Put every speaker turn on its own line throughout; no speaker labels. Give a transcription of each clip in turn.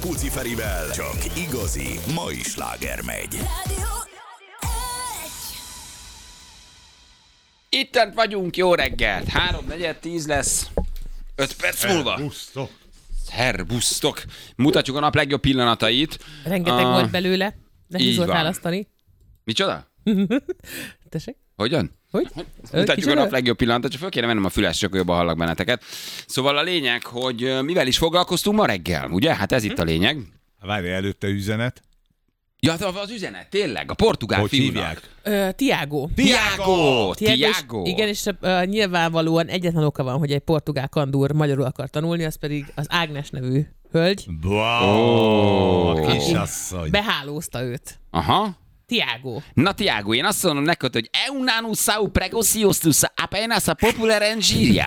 Puci Ferivel csak igazi mai sláger megy.
Itten vagyunk, jó reggelt. 3:40 lesz. 5 perc múlva. Szerbusztok. Mutatjuk a nap legjobb pillanatait.
Rengeteg volt belőle. Nehéz volt választani.
Micsoda?
Tessék?
Hogyan?
Hogy?
Mutatjuk a nap legjobb pillanatait, csak föl kéne mennem a füles, csak jobban hallak benneteket. Szóval a lényeg, hogy mivel is foglalkoztunk ma reggel, ugye? Hát ez itt a lényeg.
Várj, előtte üzenet.
Ja, az üzenet, tényleg, a portugál fiúnak.
Tiago.
Tiago.
Igen, és nyilvánvalóan egyetlen oka van, hogy egy portugál kandúr magyarul akar tanulni, az pedig az Ágnes nevű hölgy.
Kisasszony.
Behálózta őt.
Aha.
Tiago.
Na Tiago, én azt mondom neked, hogy eunanu sau precociostus apenas a popular engiria.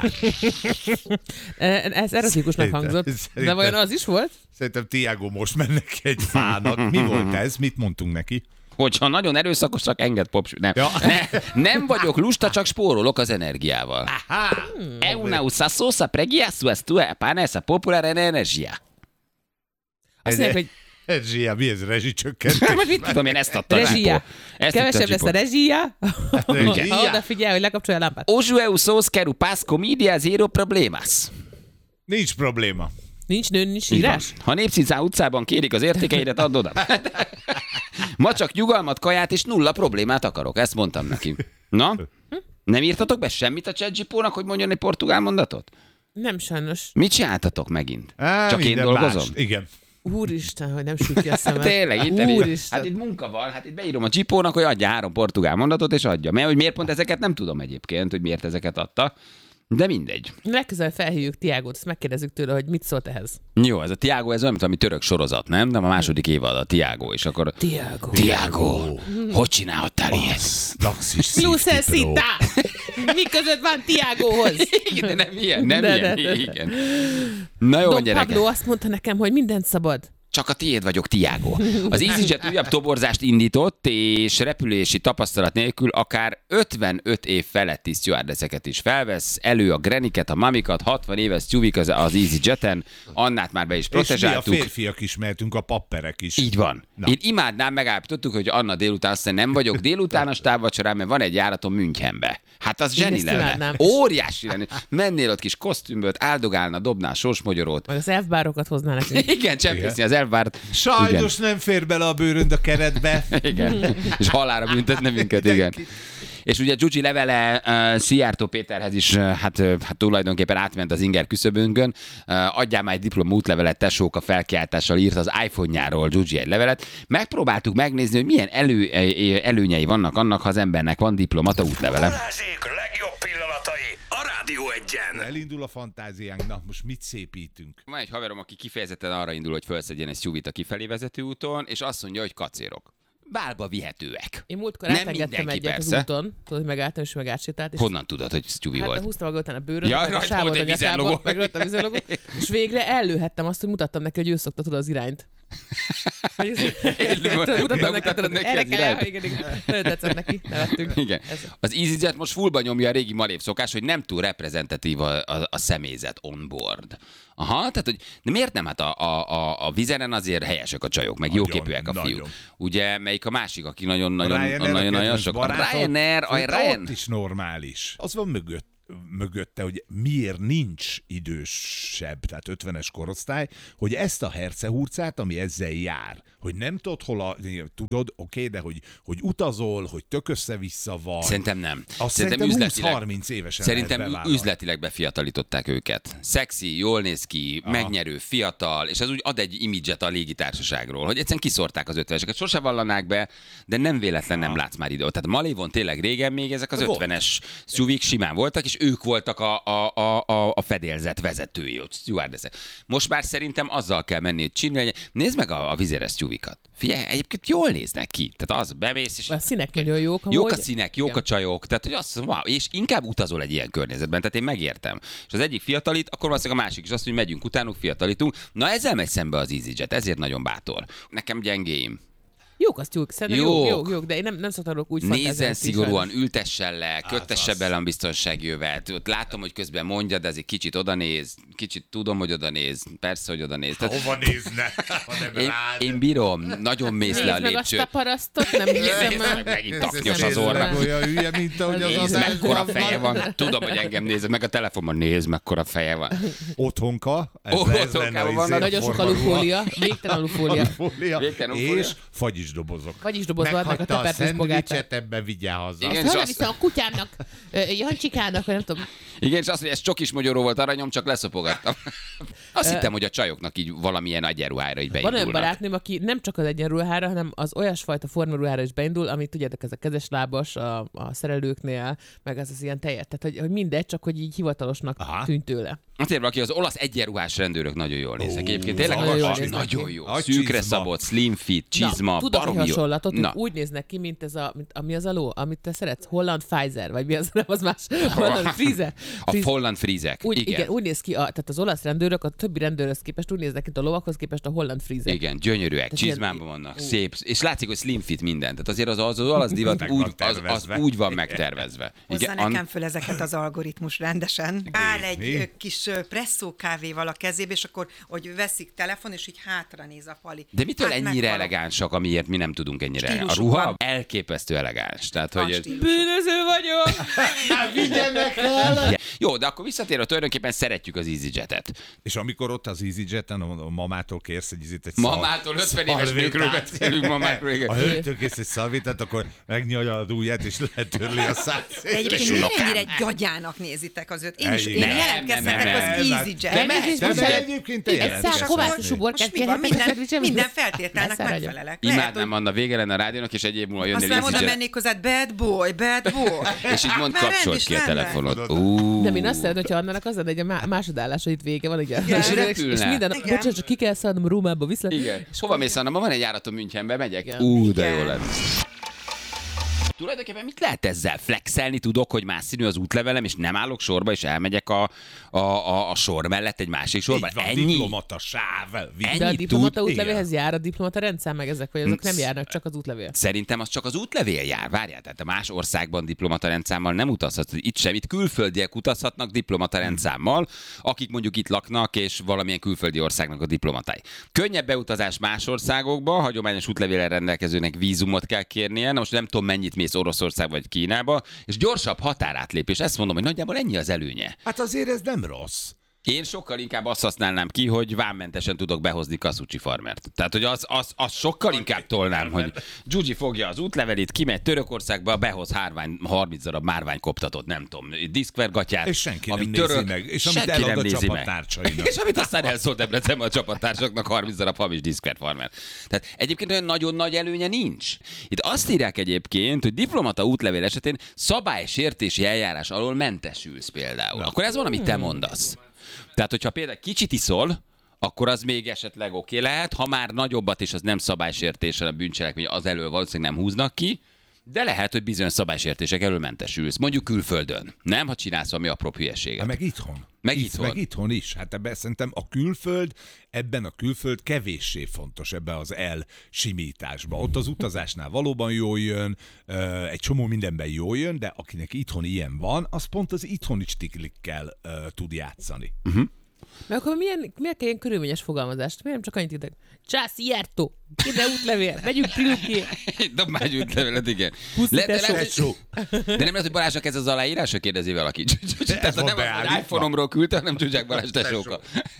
Ez erotikusnak hangzott. De vajon az is volt?
Szerintem Tiago most mennek egy fának. Mi volt ez? Mit mondtunk neki?
Hogyha nagyon erőszakosak, enged nem.
Ja.
Nem vagyok lusta, csak spórolok az energiával. Eunanu sasosa pregiasus tu apenas a popular energia.
Azt mondják, hogy
Rezsia, mi ez rezsicsökkentés?
Most mit tudom, én ezt adtam.
rezsia. Kevesebb lesz a rezsia.
Rezsia.
Oda figyelj, hogy lekapcsolja a lámpát.
Hoje eu sou quero paz comedia zero problemas.
Nincs probléma.
Nincs nő, nincs
Így van.
írás?
Ha Népszínzá utcában kérik az értékeidet, add oda. Ma csak nyugalmat, kaját és nulla problémát akarok. Ezt mondtam neki. Na? Nem írtatok be semmit a ChatGPT-nak, hogy mondjon egy portugál mondatot?
Nem sajnos.
Mit csináltatok megint? Csak én
Minden
dolgozom?
más. Igen.
Úristen, hogy nem süt ki a szemem.
Tényleg, itt
Úristen.
hát itt munka van, hát itt beírom a Gipónak, hogy adja 3 portugál mondatot, és adja. Mert hogy miért pont ezeket nem tudom egyébként, hogy miért ezeket adta. De mindegy.
Legközelebb felhívjuk Tiagót, ezt megkérdezzük tőle, hogy mit szólt ehhez.
Jó, ez a Tiago, ez olyan, mint ami török sorozat, nem? De a második évad a Tiago, és akkor... Tiago, hogy csinálhattál ilyet?
Lucesita! Mi között van Tiagóhoz?
Igen, de nem ilyen, nem
De.
ilyen. Igen. Na jó,
Don
gyerekek.
Pablo azt mondta nekem, hogy mindent szabad.
Csak a tiéd vagyok, Tiago. Az EasyJet újabb toborzást indított, és repülési tapasztalat nélkül akár 55 év feletti stewardesseket is felvesz. Elő a Greniket, a Mamikat, 60 éves stewik az EasyJeten. Annát már be is
És mi a
protezsáltuk.
férfiak is mehetünk, a papperek is.
Így van.
Na.
Én imádnám, megállapítottuk, hogy Anna délután azt mondja, nem vagyok délutános távvacsorán, mert van egy járatom Münchenbe. Hát az zseni
ezt
lenne.
imádnám.
Óriási lenne. Mennél ott kis kosztümböt, áldogálna, dobnál sorsmagyarót.
Vagy az elfbárokat hozná nekünk.
Igen, csempészni az elvárt.
Sajnos nem fér bele a bőrönd a keretbe.
Igen. És halálra büntetne minket, igen. És ugye Gyugyi levele Szijjártó Péterhez is hát tulajdonképpen átment az inger küszöbünkön. Adjál már egy diploma útlevelet, tesók, a felkiáltással írt az iPhone-járól Gyugyi egy levelet. Megpróbáltuk megnézni, hogy milyen előnyei vannak annak, ha az embernek van diplomata útlevele.
Balázsék legjobb pillanatai a Rádió Egyen.
Elindul a fantáziánk, na most mit szépítünk?
Van egy haverom, aki kifejezetten arra indul, hogy felszedjen egy SUV-t a kifelé vezető úton, és azt mondja, hogy kacérok. Bálba vihetőek.
Én múltkor
Nem
átengedtem
mindenki,
egyet az
persze.
úton, tudod, hogy megálltam és meg átsétált. És
Honnan tudod, hogy SUV
hát
volt?
húztam maga után a bőröt,
Ja,
meg a
rajta
sávot
volt
a
egy
nyakába,
vizelogó.
meg rajta a vizelogó, és végre ellőhettem azt, hogy mutattam neki, hogy ő szokta tudod az irányt. Mutattam neki, tudod,
neki
erre
az
kell,
irányt.
igen. Nagyon tetszett neki, nevettünk.
Igen.
Ez-
Az EasyJet most fullba nyomja a régi malév szokás, hogy nem túl reprezentatív a személyzet on board. Aha, tehát hogy de miért nem? Hát a vizeren azért helyesek a csajok, meg
Nagyon,
jóképűek a fiúk.
nagyon.
Ugye, melyik a másik, aki
Ryanair
nagyon sok. A Ryanair,
Ott is normális. Az van mögötte, hogy miért nincs idősebb, tehát 50-es korosztály, hogy ezt a hercehurcát, ami ezzel jár, hogy nem tudod, hol tudod, oké, de hogy utazol, hogy tök össze-vissza van.
Szerintem nem.
Azt
Szerintem
szerintem 20-30 évesen lehet
Szerintem
bevállalni.
üzletileg befiatalították őket. Szexi, jól néz ki, megnyerő, fiatal, és ez úgy ad egy imidzset a légitársaságról, hogy egyszerűen kiszórták az 50-eseket. Sose vallanák be, de nem véletlen nem látsz már idő. Tehát Malévon tényleg régen még ezek az
Volt.
50-es SUV-k simán voltak, és ők voltak a fedélzet vezetői, ott stewardessek. Most már szerintem azzal kell menni, hogy csinálni. Nézd meg a vizéres SUV-kat. Figyelj, egyébként jól néznek ki. Tehát az bemész, és
A színek nagyon jók.
jók a
amúgy.
színek, jók a csajok, tehát hogy azt mondom, wow, és inkább utazol egy ilyen környezetben, tehát én megértem. És az egyik fiatalít, akkor valószínűleg a másik is azt, hogy megyünk utánuk, fiatalítunk. Na ezzel megy szembe az EasyJet, ezért nagyon bátor. Nekem gyengéim.
Jók azt jók, szerintem
Jók.
jók, de én nem szoktam úgy fantáziálni.
Nézzen szigorúan, ültessen le, kötesse bele a biztonságjövet. Ott látom, hogy közben mondja, de azért kicsit odanéz, kicsit tudom, hogy odanéz, persze, hogy odanéz.
Hova nézne, ha nem rád?
Én bírom, nagyon mész le a
Nézd meg azt
lépcsőt.
a parasztot, nem hiszem el.
Megint taknyos
Hiszem
az
el.
orra.
Olyan hülye, mint ahogy az
Nézd,
adásban
mekkora feje van. Tudom, hogy engem nézed, meg a telefonban nézd, mekkora feje van.
Otthonka.
Otthonkában vannak.
Nagyon sok alufólia, végtelen alufólia.
Végtelen alufólia.
És fagyisdobozok.
Fagyisdobozban adnak a
Meghagyta a
tepertős pogácsát.
szendvicset, ebben vigyen haza.
Igen.
Azt
és
hol
azt-
viszem a kutyámnak, Jancsikának, vagy nem tudom.
Igen, és azt, hogy ez csokis magyaró volt aranyom, csak leszopogattam. Azt hittem, hogy a csajoknak így valamilyen egyenruhára így
Van olyan
beindulnak.
barátnőm, aki nem csak az egyenruhára, hanem az olyasfajta formaruhára is beindul, amit tudjátok, ez a kezeslábas a szerelőknél, meg ez az ilyen tejet. Tehát, hogy mindegy, csak hogy így hivatalosnak
Aha.
tűnt tőle.
Azért valaki az olasz egyenruhás rendőrök nagyon jól néznek. Egyébként tényleg
nagyon jól
nagyon,
néznek
nagyon
ki.
jó.
A
Szűkre
csizma.
szabott, slim fit, csizma,
Na, tudok egy
baromi jó.
hasonlatot, hogy
Na,
úgy néznek ki, mint ez mi az a ló, amit te szeretsz? Holland Pfizer, vagy mi az, nem az más? Holland Freezer.
a holland frízek.
Igen, úgy néz ki, tehát az olasz rendőrök a többi rendőrhöz képest úgy néznek, mint a lovakhoz képest a holland Freezer.
Igen, gyönyörűek,
Tehát
csizmában vannak, szép, és látszik, hogy slim fit minden. Tehát azért az olasz divat
Meg van
úgy, az
tervezve.
úgy van megtervezve.
Hozza nekem föl ezeket az algoritmus rendesen. Áll egy
Mi?
kis presszó kávéval a kezébe, és akkor, hogy veszik telefon, és így hátra néz a pali.
De mitől
Hát
ennyire
meghalok.
elegánsak, amiért mi nem tudunk ennyire? A
Stílusuk
ruha
van.
elképesztő elegáns. Tehát,
Van
hogy
stílus.
Bűnöző vagyok!
Vigyenek el!
jó, de akkor visszatérve, tulajdonképpen szeretjük az EasyJet-et.
És amikor ott az EasyJet-en a mamától kérsz egy
Mamától 50 éves nőkről beszélünk, mamákról, igen.
A hölgytől kész egy szalvétát, akkor megnyalja az ujját, és letörli a szát.
Egyébként miért ennyire gyagyának nézitek az őt? Én is
Ennyi.
én
Nem,
jelentkezhetek
nem,
az
nem.
EasyJet.
De
egyébként te
Egy szál
jelentkezhetsz.
kovászos uborkát
Most mi van?
kérhetek?
Minden feltételnek
Leszáradjon.
megfelelek. Lehet,
Imádnám,
hogy
Anna, vége lenne a rádiónak, és egy év múlva jönnél
aztán oda
EasyJet.
mennék hozzád, bad boy.
És így mond,
Már
kapcsolt
rend is
ki a
rendben.
telefonot.
De én azt szeretem, hogyha annak az lenne, hogy a másodállása itt vége van, ugye?
És repülne.
És minden nap,
Igen.
bocsánat, csak ki kell szaladnom Rómába, viszlát.
Igen. És hova mész, Anna? Ma van egy járatom Münchenbe, megyek.
Igen.
De jó
Igen.
lenne. Tulajdonképpen mit lehet ezzel? Flexelni tudok, hogy más színű az útlevelem, és nem állok sorba, és elmegyek a sor mellett egy másik sorba?
Így van,
Ennyi?
diplomata sáv.
Ennyi
De a
tud-
diplomata
igen.
útlevélhez jár a diplomata rendszám, meg ezek, vagy azok nem járnak, csak az útlevél.
Szerintem az csak az útlevél jár. Várjál, tehát a más országban diplomata rendszámmal nem utazhatsz. Itt sem, itt külföldiek utazhatnak diplomata rendszámmal, akik mondjuk itt laknak, és valamilyen külföldi országnak a diplomatái. Könnyebb beutazás más országokba, hagyományos útlevéllel rendelkezőnek vízumot kell kérnie. Na most nem tudom, mennyit mész Oroszország vagy Kínába, és gyorsabb határátlépés. Ezt mondom, hogy nagyjából ennyi az előnye.
Hát azért ez nem rossz.
Én sokkal inkább azt használnám ki, hogy vámmentesen tudok behozni Kasucsi farmert. Tehát, hogy az sokkal inkább tolnám, hogy Gyugyi fogja az útlevelét, kimegy Törökországba, behoz 30 darab márványkoptatott, nem tudom, diszkvergatyát.
És senki nem
amit
nézi meg. És amit
senki
elad
nem
a
nézi meg.
csapattársainak.
És amit aztán elszólt Debrecenben a csapattársaknak 30 darab hamis diszkverfarmer. Tehát egyébként olyan nagyon nagy előnye nincs. Itt azt írják egyébként, hogy diplomata útlevél esetén szabálysértési eljárás alól mentesülsz például. Akkor ez van, amit te mondasz. Tehát, hogyha például kicsit iszol, akkor az még esetleg oké lehet, ha már nagyobbat és az nem szabálysértésen a bűncselekmény, az elől valószínűleg nem húznak ki, de lehet, hogy bizonyos szabálysértések elől mentesülsz. Mondjuk külföldön. Nem, ha csinálsz valami apró hülyeséget.
Hát meg itthon.
Meg itthon.
Meg itthon is. Hát ebben szerintem a külföld, ebben a külföld kevéssé fontos ebben az elsimításban. Ott az utazásnál valóban jól jön, egy csomó mindenben jól jön, de akinek itthon ilyen van, az pont az itthoni stiklikkel tud játszani.
Mert akkor miért kell ilyen körülményes fogalmazást? Miért nem csak annyit írtak? Csász, jártó, ide útlevél, megyünk Triluki.
Dob már egy útlevelet, igen.
Puszi, tesó.
Tesó.
De nem lehet, hogy Balázsnak ez az aláírása, kérdezi valaki. Tehát
van
nem az, hogy
beállítva.
iPhone-omról küldte, hanem Zsuzsák Balázs tesóka.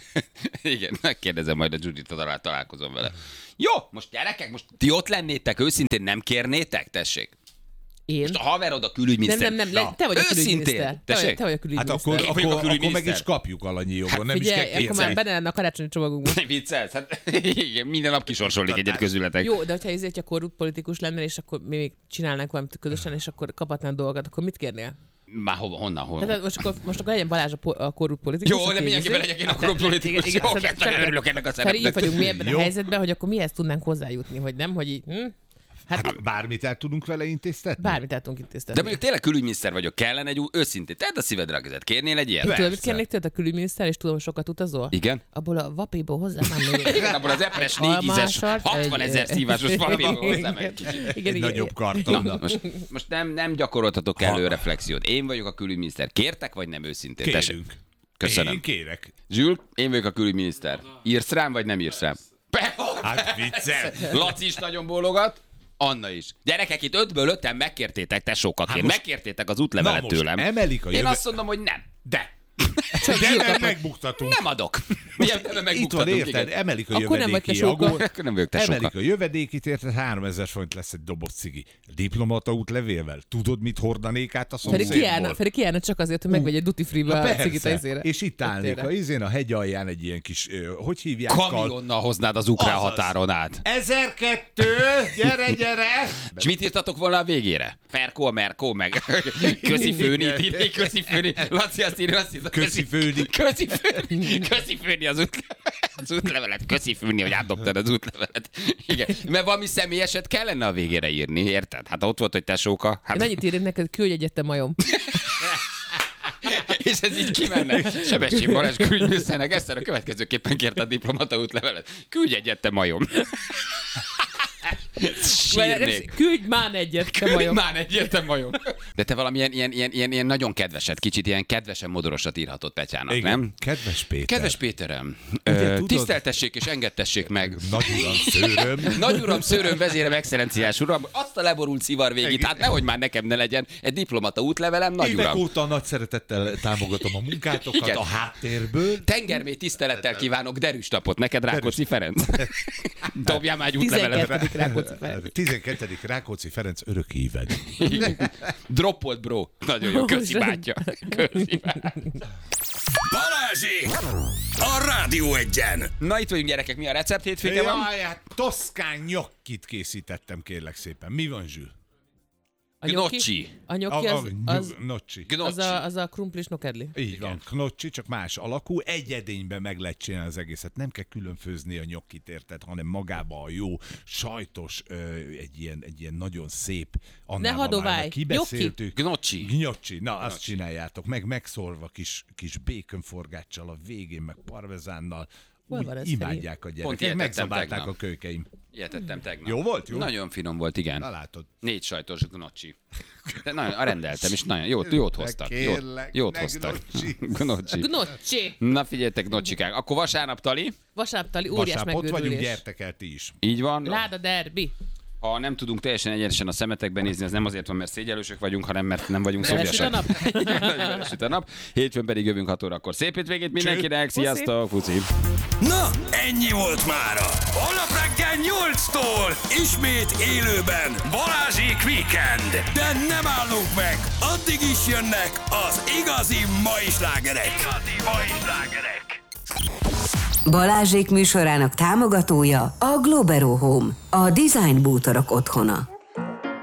Igen, megkérdezem majd a Judit, találkozom vele. Jó, most gyerekek, most ti ott lennétek, őszintén nem kérnétek? Tessék.
Én?
Most a haverod a külügyminiszter.
Nem,
Na,
te vagy a
őszintén.
külügyminiszter.
Tessék.
Te vagy a
Hát
külügyminiszter.
akkor,
Én vagyok a
akkor meg
külügyminiszter.
is kapjuk alanyi jogon, nem is
Figyelj,
kell
akkor már
kétszer.
benne lenne a karácsonyi csomagunkban.
Viccelsz? Hát igen, minden nap kisorsolik egyet közületek.
Jó, de hogyha ezért, hogy korrupt politikus lennél, és akkor mi még csinálnánk valamit közösen, és akkor kaphatnánk dolgokat, akkor mit kérnél?
Már honnan?
Tehát most akkor legyen Balázs a korrupt politikus.
Jó, de mindenképpen legyek én a korrupt politikus. Jó, nagyon örülök ennek a
Feri, így
szerepnek.
vagyunk mi ebben
Jó.
a helyzetben, hogy akkor mihez tudnánk hozzájutni, hogy nem, hogy így...
Hát bármit el tudunk vele intéztetni?
Bármit el tudunk
De
intéztetni.
mondjuk tényleg külügyminiszter vagyok, kellene egy őszintén. Tedd a szívedre a kezed. Kérnél egy ilyet?
Tudod, mit kérnék tőled a külügyminiszter, és tudom, sokat utazol?
Igen?
Abból a vapiból hozzá nem még.
Igen, abból az epres 4-10-es, 60 000 szívásos papírból hozzám egy kicsit.
Egy nagyobb karton.
Na, most nem gyakoroltatok elő reflexiót. Én vagyok a külügyminiszter. Kértek, vagy nem őszintén? Tessék.
Kérünk.
Köszönöm.
Én kérek.
Zsül, én vagyok a külügyminiszter. Írsz rám, vagy nem írsz rám?
Hát viccel.
Laci is nagyon bólogat. Anna is. Gyerekek, itt 5-ből 5-en megkértétek tesókaként. Megkértétek az útlevelet
Na most
tőlem.
emelik a
Én azt mondom, hogy nem.
De. De nem megbuktatunk.
Nem adok. Milyen nem
Itt van,
megbuktatunk,
érted?
igen.
Emelik a
Akkor nem vagy
jövedéki
tesóka.
jogot.
Akkor nem vagyok tesóka.
Emelik a jövedékit, érted? 3000 forint lesz egy doboz cigi. Diplomata útlevélvel. Tudod, mit hordanék át a szomszédból?
Pedig kiállna csak azért, hogy megvegy egy duty free-be a cigit a izére.
És itt állnék a izén a hegy alján egy ilyen kis, hogy hívják?
Kamionnal hoznád az ukrán
Azaz.
határon át.
1002, gyere!
És mit írtatok volna a végére? Ferkó, Merkó, meg közi főni, közi főni. Laci azt írja, azt hiszem.
Köszi főni.
Köszi főni az útlevelet. Köszi főni, hogy átdobtad az útlevelet. Igen, mert valami személyeset kellene a végére írni, érted? Hát ott volt, hogy tesóka. Hát...
Én annyit írnék neked, küldj egyet, te majom.
És ez így kimenne. Sebestyén Balázs külügyminiszternek Eszter a következőképpen kérte a diplomata útlevelet. Küldj egyet, te majom. Sírnék.
Küldj már egyet, te
Küldj
majom.
már egyet, te majom. De te valamilyen ilyen nagyon kedveset, kicsit ilyen kedvesen modorosat írhatod Petyának,
Igen.
nem?
Kedves Péter.
Kedves Péterem,
tudod-
tiszteltessék és engedtessék meg.
Nagy uram, szőröm.
Nagy uram, szőröm, vezérem, excellenciás uram, azt a leborult szivar végét, hát nehogy már nekem ne legyen egy diplomata útlevelem, nagy
Évek
uram.
óta nagy szeretettel támogatom a munkátokat
Igen.
a háttérből.
Tengermély tisztelettel kívánok derűs napot neked, Rákóczi Ferenc. Dobjál már egy útlevelemet.
12. Rákóczi Ferenc.
12. Rákóczi Ferenc örök híved.
Droppolt, bro. Nagyon jó, köszi bátya. Köszi.
Balázsék! A Rádió Egyen!
Na itt vagyunk, gyerekek, mi a recept hétvége van?
Jaj, hát toszkán nyokkit készítettem, kérlek szépen. Mi van, Zsül?
A nyoki?
Gnocchi.
A nyoki az
Gnocchi.
az a krumplis nokedli.
Így van, gnocchi, csak más alakú. Egy edényben meg lehet csinálni az egészet. Nem kell külön főzni a nyokkit, érted, hanem magába a jó, sajtos, egy ilyen nagyon szép Annával
hadoválj.
már kibeszéltük.
Gnocchi.
Gnocchi. Na, azt csináljátok. Megszorva kis békönforgáccsal a végén, meg parmezánnal.
Hol
Úgy
van ez,
imádják a
Pont
gyerekek.
ilyet tettem
Megszabálták
tegnap.
a kölykeim.
Ilyet ettem tegnap.
Jó volt? Jó?
Nagyon finom volt, igen.
Na látod.
4 sajtos gnocchi. De nagyon rendeltem, és nagyon jót hoztak.
Kérlek,
Jót
ne
hoztak.
gnocchi.
Gnocchi.
Na figyeljetek, gnocchikák. Akkor vasárnap, Tali.
Vasárnaptali óriás
Vasárnap ott vagyunk,
megőrülés.
gyertek el ti is.
Így van.
Láda derbi.
Ha nem tudunk teljesen egyenesen a szemetekbe nézni, az nem azért van, mert szégyellősök vagyunk, hanem mert nem vagyunk
Belesüt a
szobjasak.
nap.
Belesüt a nap. Hétfőn pedig jövünk 6 órakor. Szép hétvégét mindenkinek. Sziasztok, Fuci.
Na, ennyi volt mára. Holnap reggel 8-tól ismét élőben Balázsék Weekend. De nem állunk meg, addig is jönnek az igazi mai slágerek.
Balázsék műsorának támogatója a Globero Home, a design bútorok otthona.